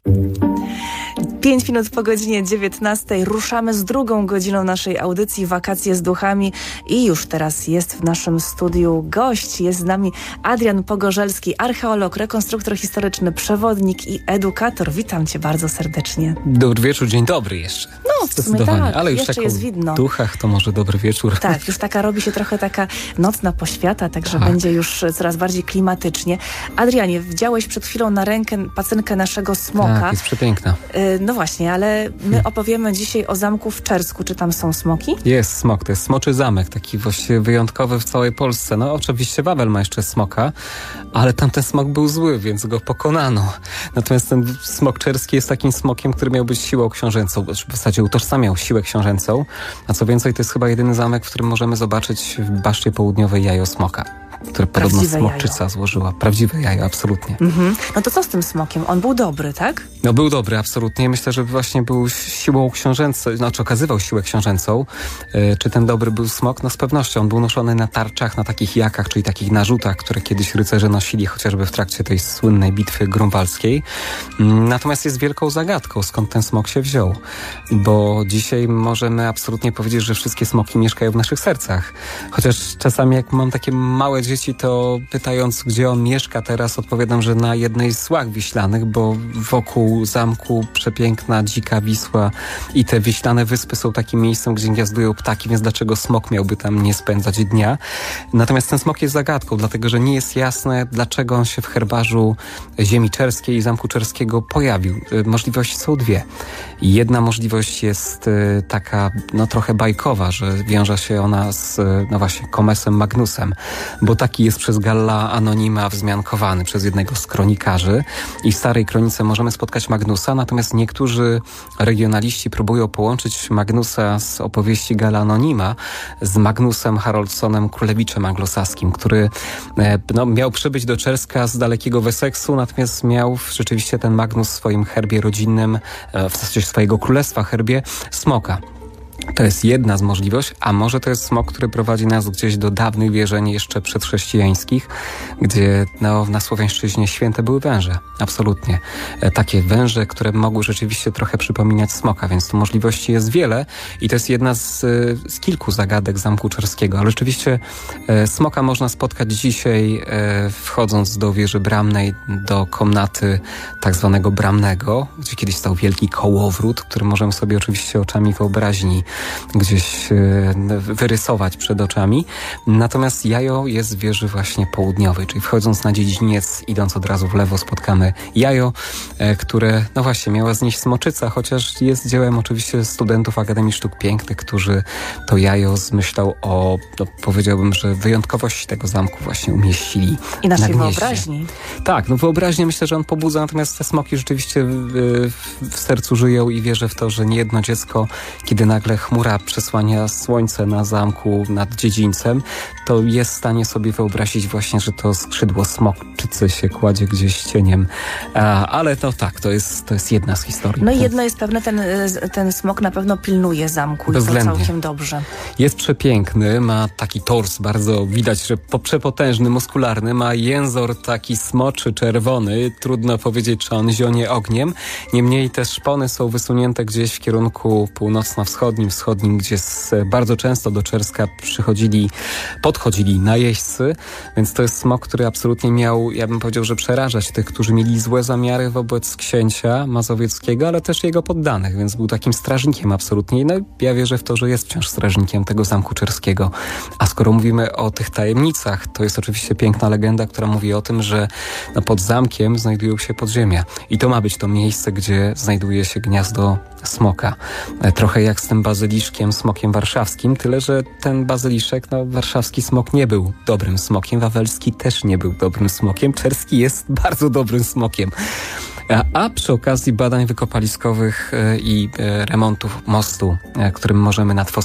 5 minut po godzinie 19 ruszamy z drugą godziną naszej audycji Wakacje z duchami i już teraz jest w naszym studiu gość. Jest z nami Adrian Pogorzelski, archeolog, rekonstruktor historyczny, przewodnik i edukator. Witam cię bardzo serdecznie. Dobry wieczór, dzień dobry jeszcze. No, w sumie tak, ale już jeszcze tak jest widno. W duchach to może dobry wieczór. Tak, już robi się trochę taka nocna poświata, także będzie już coraz bardziej klimatycznie. Adrianie, wziąłeś przed chwilą na rękę pacynkę naszego smoka. Tak, jest przepiękna. No właśnie, ale my opowiemy dzisiaj o zamku w Czersku. Czy tam są smoki? Jest smok, to jest smoczy zamek, taki właściwie wyjątkowy w całej Polsce. No oczywiście Wawel ma jeszcze smoka, ale tamten smok był zły, więc go pokonano. Natomiast ten smok czerski jest takim smokiem, który miał być siłą książęcą, w zasadzie utożsamiał siłę książęcą, a co więcej to jest chyba jedyny zamek, w którym możemy zobaczyć w Baszcie Południowej jajo smoka, które podobno smokczyca złożyła. Prawdziwe jajo, absolutnie. No to co z tym smokiem? On był dobry, tak? No był dobry, absolutnie. Myślę, że właśnie był siłą książęcą, znaczy okazywał siłę książęcą. Czy ten dobry był smok? No z pewnością. On był noszony na tarczach, na takich jakach, czyli takich narzutach, które kiedyś rycerze nosili, chociażby w trakcie tej słynnej bitwy grunwaldzkiej. Natomiast jest wielką zagadką, skąd ten smok się wziął. Bo dzisiaj możemy absolutnie powiedzieć, że wszystkie smoki mieszkają w naszych sercach. Chociaż czasami jak mam takie małe dzieci, to pytając, gdzie on mieszka teraz, odpowiadam, że na jednej z łach wiślanych, bo wokół zamku przepiękna, dzika Wisła i te wiślane wyspy są takim miejscem, gdzie gniazdują ptaki, więc dlaczego smok miałby tam nie spędzać dnia? Natomiast ten smok jest zagadką, dlatego że nie jest jasne, dlaczego on się w herbarzu ziemi czerskiej i zamku czerskiego pojawił. Możliwości są dwie. Jedna możliwość jest taka, no trochę bajkowa, że wiąże się ona z, no właśnie, Comesem Magnusem, bo taki jest przez Galla Anonima wzmiankowany przez jednego z kronikarzy i w starej kronice możemy spotkać Magnusa, natomiast niektórzy regionaliści próbują połączyć Magnusa z opowieści Galla Anonima z Magnusem Haroldssonem Królewiczem Anglosaskim, który miał przybyć do Czerska z dalekiego Wesseksu, natomiast miał rzeczywiście ten Magnus w swoim herbie rodzinnym, w zasadzie swojego królestwa herbie, smoka. To jest jedna z możliwości, a może to jest smok, który prowadzi nas gdzieś do dawnych wierzeń jeszcze przedchrześcijańskich, gdzie na Słowiańszczyźnie święte były węże. Absolutnie. Takie węże, które mogły rzeczywiście trochę przypominać smoka, więc tu możliwości jest wiele i to jest jedna z kilku zagadek zamku czerskiego. Ale rzeczywiście smoka można spotkać dzisiaj wchodząc do wieży bramnej, do komnaty tak zwanego bramnego, gdzie kiedyś stał wielki kołowrót, który możemy sobie oczywiście oczami wyobraźni gdzieś wyrysować przed oczami. Natomiast jajo jest w wieży właśnie południowej, czyli wchodząc na dziedziniec, idąc od razu w lewo, spotkamy jajo, które no właśnie miała znieść smoczyca, chociaż jest dziełem oczywiście studentów Akademii Sztuk Pięknych, którzy to jajo z myślą o, no powiedziałbym, że wyjątkowości tego zamku właśnie umieścili i naszej na gnieździe. Wyobraźni. Tak, no wyobraźnię myślę, że on pobudza, natomiast te smoki rzeczywiście w sercu żyją i wierzę w to, że niejedno dziecko, kiedy nagle chmura przesłania słońce na zamku nad dziedzińcem, to jest w stanie sobie wyobrazić właśnie, że to skrzydło smokczycy się kładzie gdzieś cieniem. Ale no tak, to jest jedna z historii. No i jedno jest pewne, ten smok na pewno pilnuje zamku i to całkiem dobrze. Jest przepiękny, ma taki tors bardzo widać, że przepotężny, muskularny, ma jęzor taki smoczy, czerwony, trudno powiedzieć, czy on zionie ogniem. Niemniej te szpony są wysunięte gdzieś w kierunku północno-wschodnim, gdzie bardzo często do Czerska podchodzili najeźdźcy, więc to jest smok, który absolutnie miał, ja bym powiedział, że przerażać tych, którzy mieli złe zamiary wobec księcia mazowieckiego, ale też jego poddanych, więc był takim strażnikiem absolutnie. No ja wierzę w to, że jest wciąż strażnikiem tego zamku czerskiego. A skoro mówimy o tych tajemnicach, to jest oczywiście piękna legenda, która mówi o tym, że pod zamkiem znajdują się podziemia i to ma być to miejsce, gdzie znajduje się gniazdo smoka. Trochę jak z tym bazyliszkiem, smokiem warszawskim, tyle że ten bazyliszek, warszawski smok nie był dobrym smokiem, wawelski też nie był dobrym smokiem, czerski jest bardzo dobrym smokiem. A przy okazji badań wykopaliskowych i remontów mostu, którym możemy nad